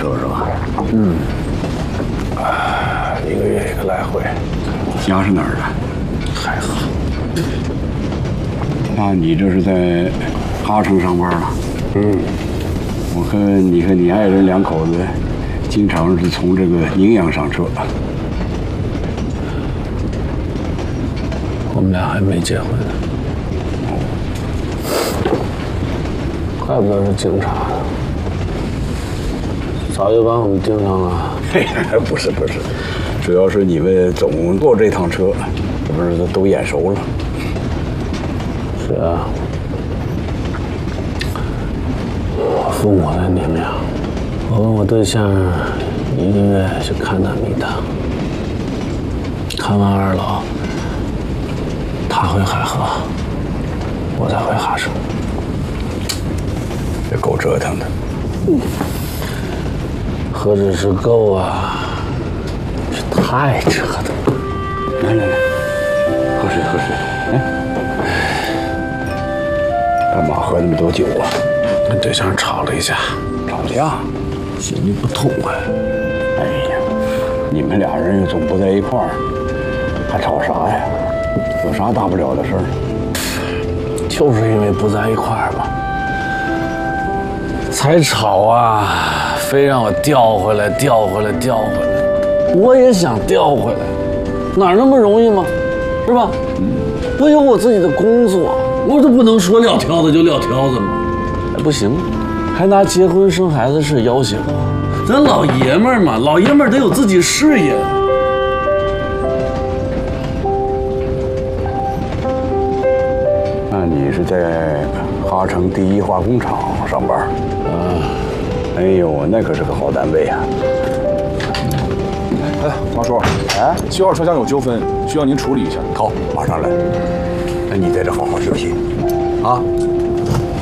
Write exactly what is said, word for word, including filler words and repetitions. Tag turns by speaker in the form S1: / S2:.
S1: 车是吧？
S2: 嗯。啊，一个月一个来回。
S1: 家是哪儿的？
S2: 还好。
S1: 那你这是在哈城上班了？
S2: 嗯。
S1: 我看你和你爱人两口子，经常是从这个宁阳上车。
S2: 我们俩还没结婚呢。怪不得是警察呢，早就把我们盯上了。
S1: 嘿，不是不是，主要是你们总坐这趟车，这不是都眼熟了。
S2: 是啊，我父母在宁阳，我跟我对象一个月去看他们一趟，看完二老，他回海河，我再回哈城。
S1: 这够折腾的。
S2: 嗯，何止是够啊，是太折腾了。
S1: 来来来，喝水喝水。哎，干嘛喝那么多酒啊？
S2: 跟对象吵了一架。
S1: 吵架？
S2: 心里不痛快。
S1: 哎呀，你们俩人又总不在一块儿，还吵啥呀？有啥大不了的事儿？
S2: 就是因为不在一块儿嘛。才吵啊！非让我调回来，调回来，调回来。我也想调回来，哪那么容易吗？是吧？我有我自己的工作，我都不能说撂挑子就撂挑子吗？哎，不行，还拿结婚生孩子事要挟我。咱老爷们儿嘛，老爷们儿得有自己事业。
S1: 那你是在哈城第一化工厂上班？啊，哎呦，那可是个好单位啊！
S3: 哎，王叔，哎，七号车厢有纠纷，需要您处理一下。
S1: 好，马上来。那你在这好好休息，啊。